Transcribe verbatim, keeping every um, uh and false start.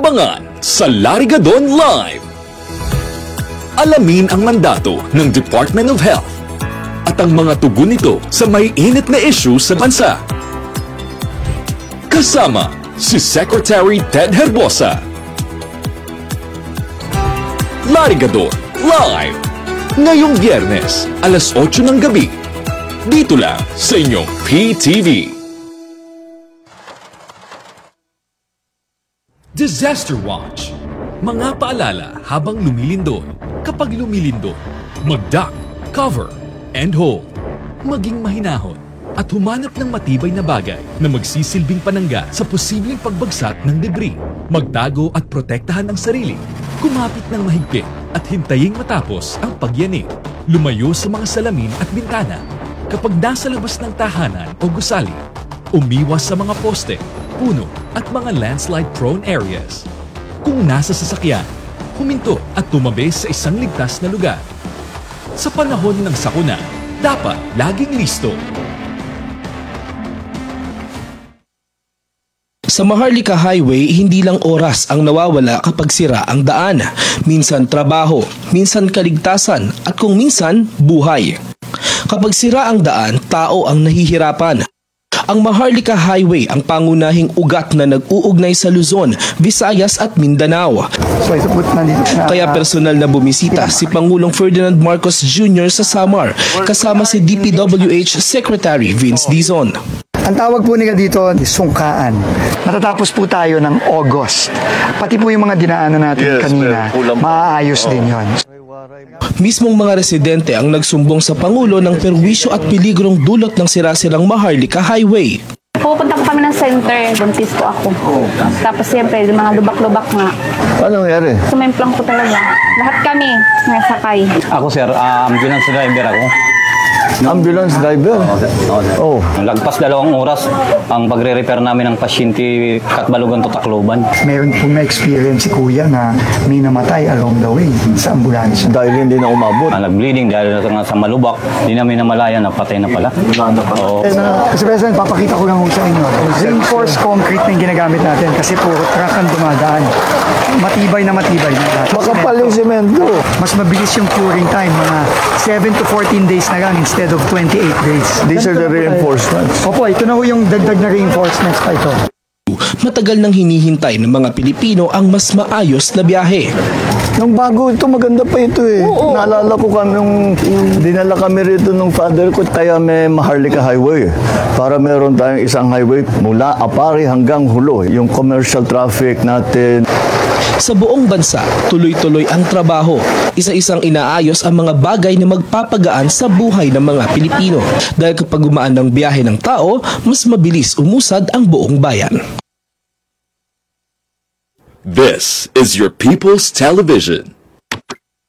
Abangan sa Larigadon Live! Alamin ang mandato ng Department of Health at ang mga tugon nito sa may init na issue sa bansa. Kasama si Secretary Ted Herbosa. Larigadon Live! Ngayong Biyernes, alas otso ng gabi. Dito lang sa inyong P T V. Disaster Watch. Mga paalala habang lumilindol. Kapag lumilindol, mag-duck, cover, and hold. Maging mahinahon at humanap ng matibay na bagay na magsisilbing panangga sa posibleng pagbagsak ng debris. Magtago at protektahan ang sarili. Kumapit ng mahigpit at hintaying matapos ang pagyanig. Lumayo sa mga salamin at bintana. Kapag nasa labas ng tahanan o gusali, umiwas sa mga poste, puno at mga landslide-prone areas. Kung nasa sasakyan, huminto at tumabi sa isang ligtas na lugar. Sa panahon ng sakuna, dapat laging listo. Sa Maharlika Highway, hindi lang oras ang nawawala kapag sira ang daan. Minsan trabaho, minsan kaligtasan, at kung minsan, buhay. Kapag sira ang daan, tao ang nahihirapan. Ang Maharlika Highway ang pangunahing ugat na nag-uugnay sa Luzon, Visayas at Mindanao. Kaya personal na bumisita si Pangulong Ferdinand Marcos Junior sa Samar, kasama si D P W H Secretary Vince Dizon. Ang tawag po nila dito, sungkaan. Matatapos po tayo ng August. Pati po yung mga dinaanan natin yes, kanina, maaayos oh. din yon. Mismong mga residente ang nagsumbong sa Pangulo ng perwisyo at peligrong dulot ng sirasirang Maharlika Highway. Pupunta po kami ng center, buntis po ako. Tapos siyempre, mga lubak-lubak nga. Ano nangyari? Sumemplang po talaga. Lahat kami nasakay. Ako sir, uh, ambulance driver ako. Ambulance driver? Oh. Lagpas dalawang oras ang pagre-repair namin ng pasyente Katbalogan to Tacloban. Meron pong na-experience si Kuya na may namatay along the way sa ambulansya. Dahil hindi na umabot. Ah, nag-bleeding dahil sa malubak, hindi namin namalayan, napatay na pala. Oh. Kasi President, papakita ko lang sa inyo. Reinforced concrete na yung ginagamit natin kasi puro truck ang dumadaan. Matibay na matibay. Makapal yung semento. Mas mabilis yung curing time, mga seven to fourteen days na lang instead of twenty-eight days. These are the reinforcements. Opo, ito na ho yung dagdag na reinforcements pa ito. Matagal nang hinihintay ng mga Pilipino ang mas maayos na biyahe. Nung bago ito, maganda pa ito eh. Oo. Naalala ko kami nung dinala kami rito nung father ko, kaya may Maharlika Highway. Para meron tayong isang highway mula Apari hanggang Hulo. Yung commercial traffic natin. Sa buong bansa, tuloy-tuloy ang trabaho. Isa-isang inaayos ang mga bagay na magpapagaan sa buhay ng mga Pilipino. Dahil kapag gumaan ng biyahe ng tao, mas mabilis umusad ang buong bayan. This is your People's Television.